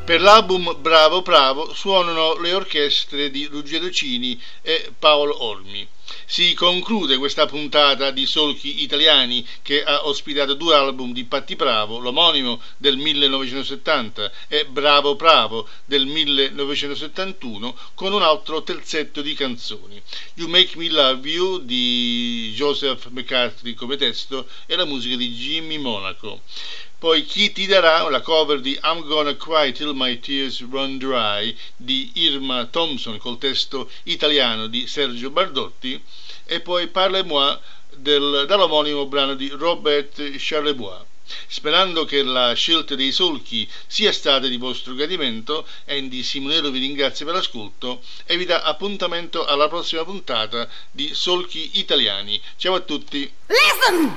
Per l'album Bravo Bravo suonano le orchestre di Ruggero Cini e Paolo Olmi. Si conclude questa puntata di Solchi Italiani che ha ospitato due album di Patti Bravo, l'omonimo del 1970 e Bravo Bravo del 1971, con un altro terzetto di canzoni. You Make Me Love You di Joseph McCarthy come testo e la musica di Jimmy Monaco. Poi Chi ti darà, la cover di I'm Gonna Cry Till My Tears Run Dry di Irma Thompson col testo italiano di Sergio Bardotti, e poi Parle-moi dall'omonimo brano di Robert Charlebois. Sperando che la scelta dei solchi sia stata di vostro gradimento, Andy Simonello vi ringrazia per l'ascolto e vi dà appuntamento alla prossima puntata di Solchi Italiani. Ciao a tutti! Listen!